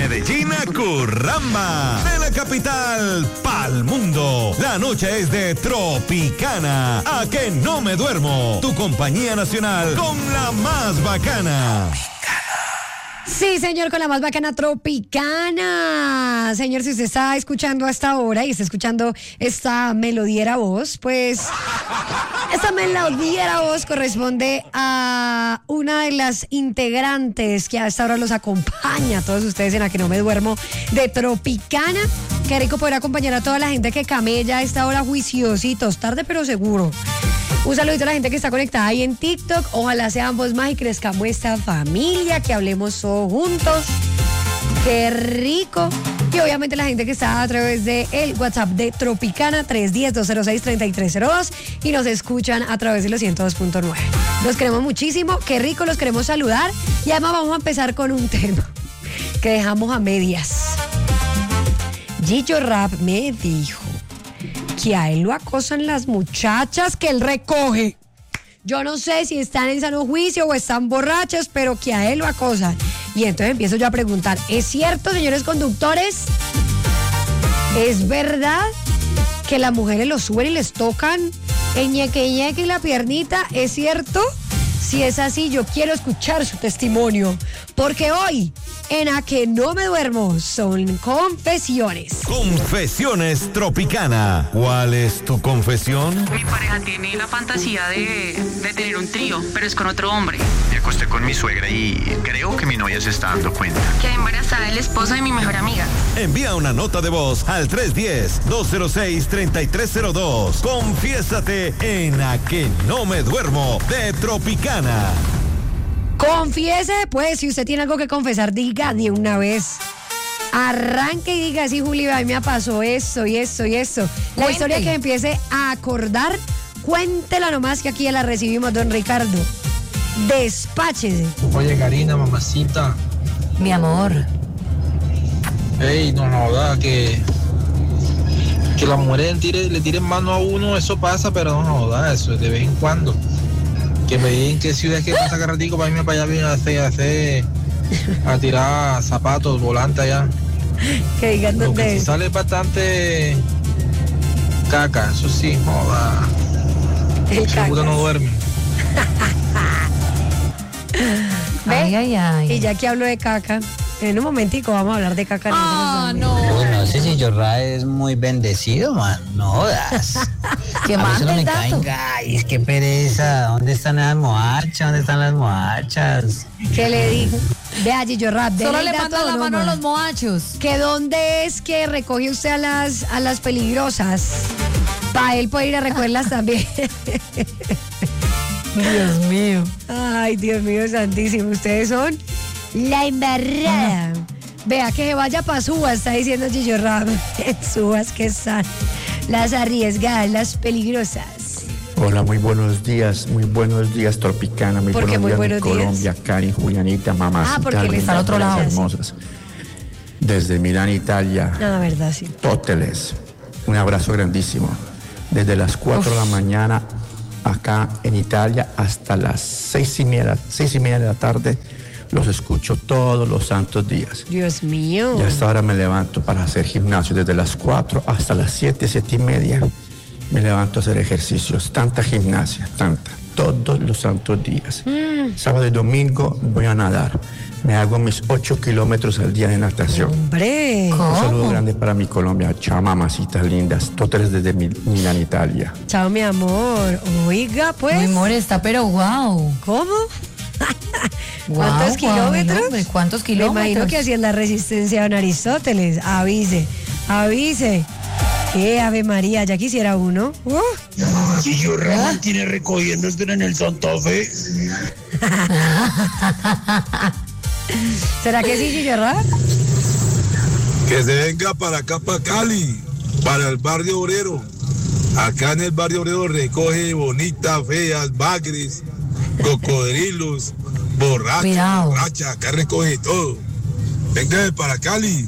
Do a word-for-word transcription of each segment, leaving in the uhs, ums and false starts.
Medellín a Curramba. De la capital pa'l mundo. La noche es de Tropicana. A que no me duermo. Tu compañía nacional con la más bacana. Sí, señor, con la más bacana Tropicana. Señor, si usted está escuchando hasta ahora y está escuchando esta melodiera voz, pues esta melodiera voz corresponde a una de las integrantes que hasta ahora los acompaña a todos ustedes en A que no me duermo de Tropicana. Qué rico poder acompañar a toda la gente que camella a esta hora juiciositos, tarde pero seguro. Un saludito a la gente que está conectada ahí en TikTok. Ojalá seamos más y crezcamos esta familia, que hablemos todos juntos. Qué rico. Y obviamente la gente que está a través de el WhatsApp de Tropicana, tres uno cero, dos cero seis, tres tres cero dos, y nos escuchan a través de los ciento dos punto nueve. Los queremos muchísimo, qué rico, los queremos saludar. Y además vamos a empezar con un tema que dejamos a medias. Gillo Rap me dijo que a él lo acosan las muchachas que él recoge. Yo no sé si están en sano juicio o están borrachas, pero que a él lo acosan. Y entonces empiezo yo a preguntar, ¿es cierto, señores conductores? ¿Es verdad que las mujeres los suben y les tocan el ñeque ñeque y la piernita? ¿Es cierto? Si es así, yo quiero escuchar su testimonio, porque hoy en A que no me duermo son confesiones. Confesiones Tropicana. ¿Cuál es tu confesión? Mi pareja tiene la fantasía de, de tener un trío, pero es con otro hombre. Me acosté con mi suegra y creo que mi novia se está dando cuenta. Quedé embarazada del esposo de mi mejor amiga. Envía una nota de voz al tres uno cero, dos cero seis, tres tres cero dos. Confiésate en A que no me duermo de Tropicana. Confiese, pues, si usted tiene algo que confesar, diga de una vez. Arranque y diga, sí, Juli, a mí me pasó esto y esto y esto. La Cuente. historia que empiece a acordar, cuéntela nomás, que aquí ya la recibimos, don Ricardo. Despáchese. Oye, Karina, mamacita. Mi amor. Ey, no joda, que que las mujeres le tiren, le tiren mano a uno, eso pasa, pero no joda, eso es de vez en cuando. Que me digan qué ciudad es que pasa cada ratico para irme para allá bien a hacer, a hacer, a tirar zapatos, volantes allá. Que digan Lo dónde que sí es. sale bastante caca, eso sí, joda. El Seguro no cacas. duerme. ¿Ve? Ay, ay, ay. Y ya que hablo de caca, en un momentico vamos a hablar de caca. Ah, no. No sé si Yorra es muy bendecido, man. No jodas. Que A veces mande uno el le dato. caen, ay, qué pereza. ¿Dónde están las moachas? ¿Dónde están las moachas? ¿Qué le digo? Vea, Gillo Rap, dele Solo el le dato manda la nomás. mano a los moachos. ¿Que dónde es que recoge usted a las, a las peligrosas? Para él poder ir a recogerlas también. Dios mío. Ay, Dios mío santísimo, ustedes son la embarrada. Vea, que se vaya para Subas, está diciendo Gillo Rap. En Subas que están las arriesgadas, las peligrosas. Hola, muy buenos días, muy buenos días, Tropicana, muy ¿Por qué buenos muy días, buenos días? Colombia, Cari, Julianita, mamacita, Ah, porque él está lindas, al otro bellas, lado. hermosas. Desde Milán, Italia, Ah, verdad, sí. Tóteles, un abrazo grandísimo. Desde las cuatro de la mañana acá en Italia hasta las seis y media, seis y media de la tarde, los escucho todos los santos días. Dios mío. Y hasta ahora me levanto para hacer gimnasio desde las cuatro hasta las siete, siete y media. Me levanto a hacer ejercicios, tanta gimnasia, tanta, todos los santos días. Mm. Sábado y domingo voy a nadar. Me hago mis ocho kilómetros al día de natación. Hombre. Un ¿Cómo? saludo grande para mi Colombia. Chao, mamacitas lindas. Toteles desde Mil- Milán, Italia. Chao, mi amor. Oiga, pues. Mi amor está, pero wow. ¿Cómo? Guau, ¿Cuántos guau, kilómetros? hombre, ¿cuántos Me kilómetros? imagino que hacían la resistencia don Aristóteles. Avise, avise. Eh, Ave María, ya quisiera uno. Uh. Si yo Ramón tiene recogiendo en el Santa Fe. ¿Será que sí, Gillo Rap? Que se venga para acá, para Cali, para el barrio obrero. Acá en el barrio obrero recoge bonitas, feas, bagres, cocodrilos, borrachos, Cuidado. borrachas, acá recoge todo. Venga para Cali.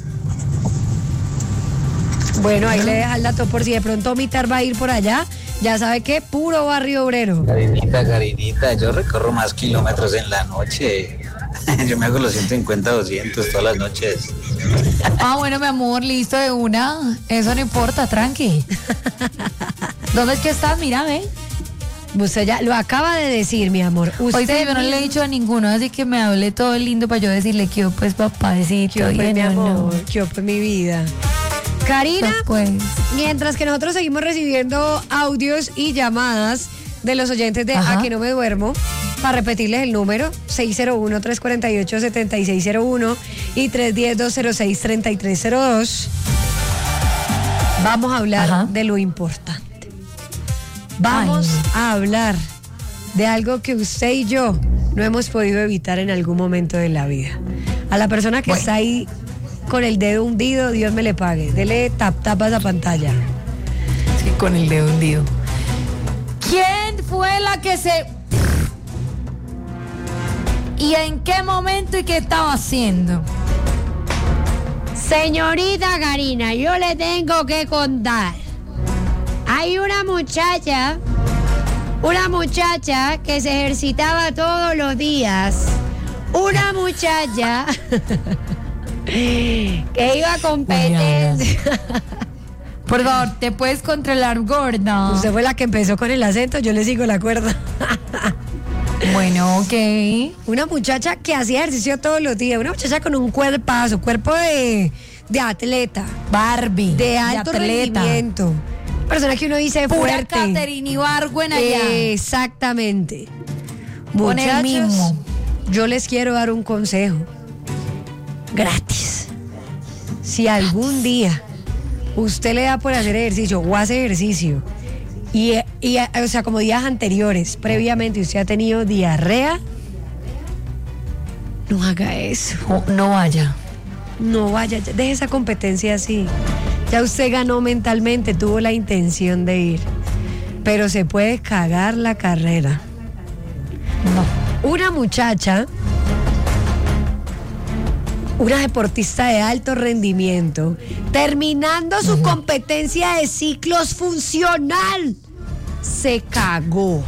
Bueno, ahí le deja el dato por si de pronto Mitar va a ir por allá. Ya sabe que puro barrio obrero. Karinita, Karinita, yo recorro más kilómetros en la noche. Yo me hago los ciento cincuenta, doscientos todas las noches. Ah, bueno, mi amor, listo de una. Eso no importa, tranqui. ¿Dónde es que estás? Mira, ve. Usted ya lo acaba de decir, mi amor. Usted Hoy sí, yo no le he mismo- dicho a ninguno, así que me hable todo lindo para yo decirle que yo, pues, papacito. Yo, pues, y mi no, no. amor, yo, pues, mi vida. Karina, Pues, mientras que nosotros seguimos recibiendo audios y llamadas de los oyentes de Ajá. A que no me duermo, para repetirles el número, seis cero uno, tres cuatro ocho, siete seis cero uno y tres uno cero, dos cero seis, tres tres cero dos, vamos a hablar Ajá. de lo importante. Vamos Ay. a hablar de algo que usted y yo no hemos podido evitar en algún momento de la vida. A la persona que Bueno. está ahí con el dedo hundido, Dios me le pague. Dele tap tap a esa pantalla. sí, con el dedo hundido. ¿Quién fue la que se... ¿Y en qué momento y qué estaba haciendo? Señorita Karina, yo le tengo que contar. Hay una muchacha, una muchacha que se ejercitaba todos los días. Una muchacha que iba a competencia. Por favor, ¿te puedes controlar, gorda? Usted fue la que empezó con el acento, yo le sigo la cuerda. Bueno, ok. Una muchacha que hacía ejercicio todos los días, una muchacha con un cuerpazo, cuerpo de, de atleta, Barbie. de alto atleta. rendimiento. Persona que uno dice Pura fuerte. Catherine Ibargüen allá. Exactamente. Con el Muchachos, mismo. yo les quiero dar un consejo. Gratis. Si algún día usted le da por hacer ejercicio o hace ejercicio y, y, o sea, como días anteriores, previamente usted ha tenido diarrea, no haga eso. No, no vaya. No vaya, ya- deje esa competencia así. Ya usted ganó mentalmente, tuvo la intención de ir. Pero se puede cagar la carrera. No. Una muchacha, una deportista de alto rendimiento, terminando su competencia de ciclos funcional, se cagó.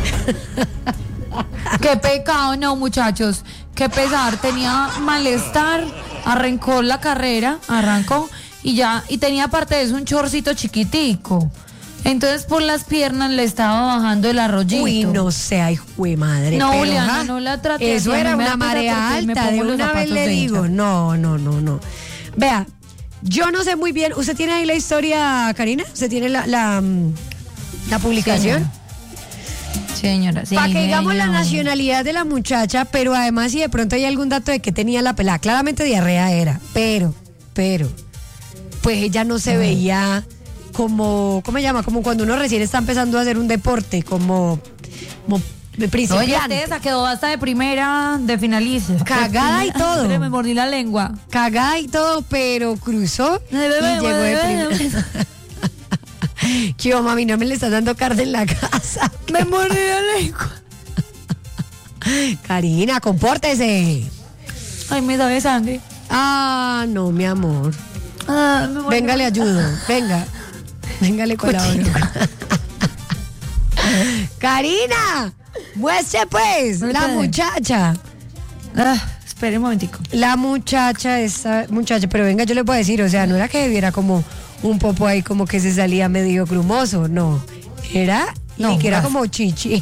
Qué pecado, no, muchachos. Qué pesar. Tenía malestar. Arrancó la carrera, arrancó y ya, y tenía aparte de eso un chorcito chiquitico. Entonces por las piernas le estaba bajando el arroyito. Uy, no sé, ay, jue madre. No, pero, Juliana, ajá, no la trate Eso así, a era mí me una da pena marea porque me alta, de pongo los una vez zapatos le de digo. ella. No, no, no, no. Vea, yo no sé muy bien. ¿Usted tiene ahí la historia, Karina? ¿Usted tiene la, la, mm, la publicación? Señora, sí. Para que digamos la señora. nacionalidad de la muchacha, pero además si de pronto hay algún dato de que tenía la pelada. Claramente diarrea era, pero, pero, pues ella no se veía como, ¿cómo se llama? Como cuando uno recién está empezando a hacer un deporte, como, como Oye, principiante. esa quedó hasta de primera, de finaliza. Cagada y todo. Pero me mordí la lengua. Cagada y todo, pero cruzó y llegó de primera. ¿Qué hubo, mami? No me le estás dando carne en la casa. Me mordí la lengua. Karina, compórtese. Ay, me sabe sangre. Ah, no, mi amor. Ah, me mordí. Venga, le ayudo. Venga. Venga, le colaboro. Karina, muestre pues. No La puede. muchacha. Ah, espere un momentico. La muchacha, esa muchacha, pero venga, yo le puedo decir, o sea, no era que viera como un popo ahí como que se salía medio grumoso, no. Era, No, y que era gas. como chichi.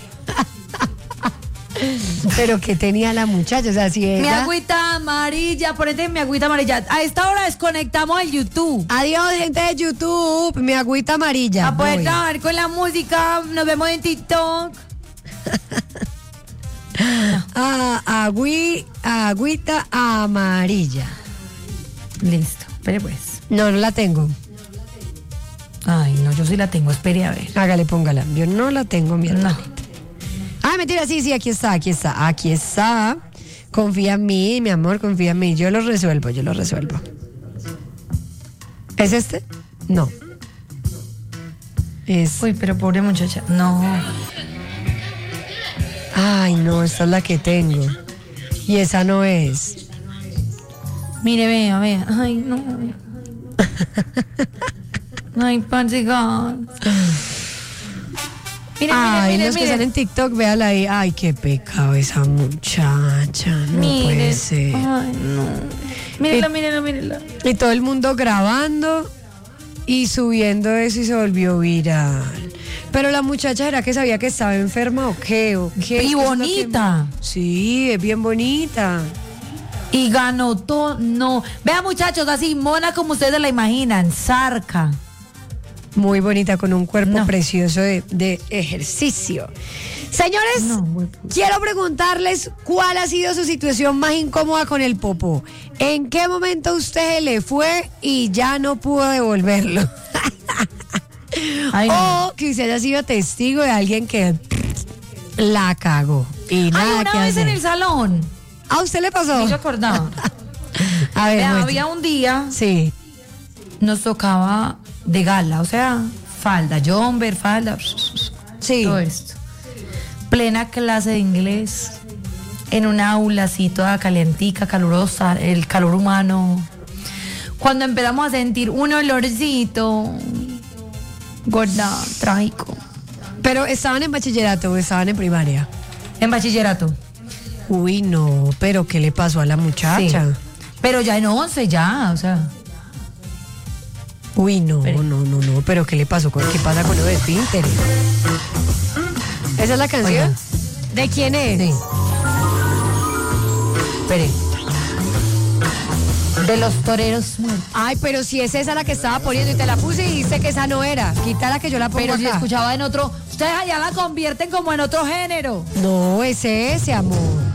Pero que tenía la muchacha, o sea, si Mi ella... agüita amarilla, ponete mi agüita amarilla. A esta hora desconectamos el YouTube. Adiós, gente de YouTube, mi agüita amarilla. A poder voy. trabajar con la música, nos vemos en TikTok. Ah, agüi, agüita amarilla. Listo, espere pues. No, no la tengo. Ay, no, yo sí la tengo, espere a ver. Hágale, póngala. Yo no la tengo, mi No. hermanita. Ah, mentira, sí, sí, aquí está, aquí está, aquí está. Confía en mí, mi amor, confía en mí. Yo lo resuelvo, yo lo resuelvo. ¿Es este? No. Es. Uy, pero pobre muchacha. No. Ay, no, esta es la que tengo. Y esa no es. Mire, vea, vea. Ay, no. Ay, parce, gas. Mire, Ay, mire, los que mire, están en TikTok, véala ahí. Ay, qué pecado esa muchacha. No mire. puede ser. Ay, no. Mírenla, mírenla, mírenla. Y todo el mundo grabando y subiendo eso y se volvió viral. Pero la muchacha era que sabía que estaba enferma o qué, o qué. Y bonita. Que... Sí, es bien bonita. Y ganó todo. No. Vean, muchachos, así mona como ustedes la imaginan. Zarca. Muy bonita, con un cuerpo No. precioso de, de ejercicio. Señores, No, muy- quiero preguntarles cuál ha sido su situación más incómoda con el popó. ¿En qué momento usted se le fue y ya no pudo devolverlo? Ay, no. O que usted haya sido testigo de alguien que la cagó. Y nada Ay, una que vez hacer. en el salón. ¿A usted le pasó? No se acordaba. A ver, Vea, muestre. había un día, Sí. nos tocaba de gala, o sea, falda, jumper, falda, Sí. todo esto. Plena clase de inglés, en una aula así toda calientica, calurosa, el calor humano. Cuando empezamos a sentir un olorcito, gorda, trágico. Pero estaban en bachillerato o estaban en primaria. En bachillerato. Uy, no, pero ¿qué le pasó a la muchacha? Sí. Pero ya en once, ya, o sea. Uy, no, Pero- no, no, no, pero ¿qué le pasó? con- ¿Qué pasa con lo de Pinterest? ¿Esa es la canción? Oiga. ¿De quién es? Sí. Espere. De los toreros muertos. Ay, pero si es esa la que estaba poniendo y te la puse y dice que esa no era. Quítala que yo la pongo Pero si acá. escuchaba en otro, ustedes allá la convierten como en otro género. No, es ese, amor.